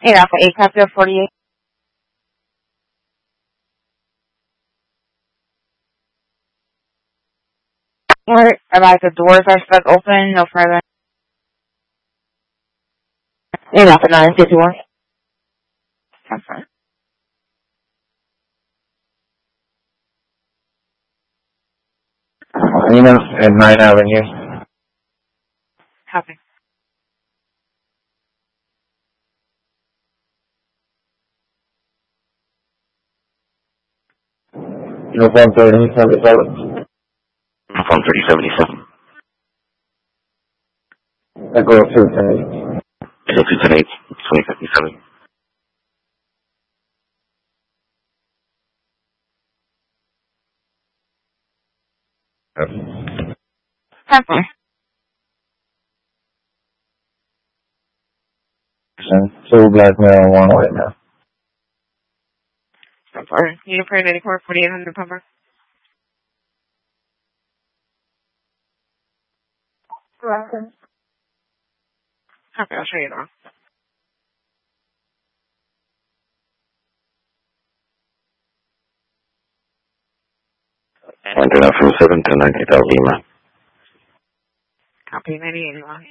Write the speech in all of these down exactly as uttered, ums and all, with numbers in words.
eight Alpha eight, Captain forty-eight. Alright, advise the doors are stuck open, no further. eight Alpha nine, fifty-one. Confirm. Nina at Ninth Avenue. Copy. Uniform thirty seventy-seven. Uniform thirty seventy-seven. Echo two ten eight. Echo two ten eight, twenty fifty-seven. Copy. Two black male, one white male. Confirm. Uniform eighty-four, forty-eight hundred, confirm. Welcome. Copy, I'll show you now. And then from seven to ninety South Lima. Copy, ninety-eight, wrong.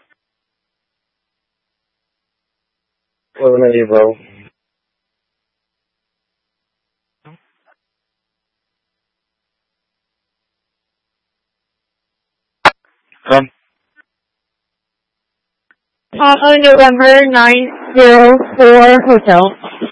eleven eighty, bro. Come. Papa November nine zero four Hotel.